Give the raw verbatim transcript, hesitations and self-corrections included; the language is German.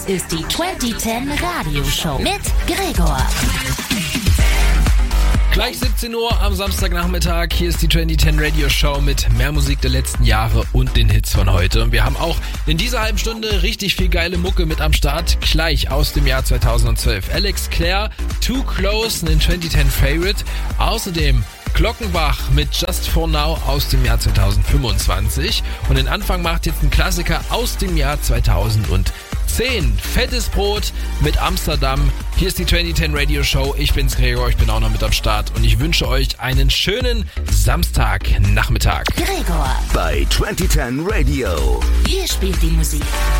ist die zwanzig zehn Radioshow mit Gregor. Gleich siebzehn Uhr am Samstagnachmittag. Hier ist die zwanzig zehn Radio Show mit mehr Musik der letzten Jahre und den Hits von heute. Und wir haben auch in dieser halben Stunde richtig viel geile Mucke mit am Start. Gleich aus dem Jahr zweitausendzwölf. Alex Clare, Too Close, ein zwanzig zehn Favorite. Außerdem Glockenbach mit Just For Now aus dem Jahr zweitausendfünfundzwanzig. Und den Anfang macht jetzt ein Klassiker aus dem Jahr zweitausendzehn. Fettes Brot mit Amsterdam. Hier ist die zwanzig zehn Radio Show. Ich bin's Gregor, ich bin auch noch mit am Start. Und ich wünsche euch einen schönen Samstagnachmittag. Gregor bei zwanzig zehn Radio. Hier spielt die Musik.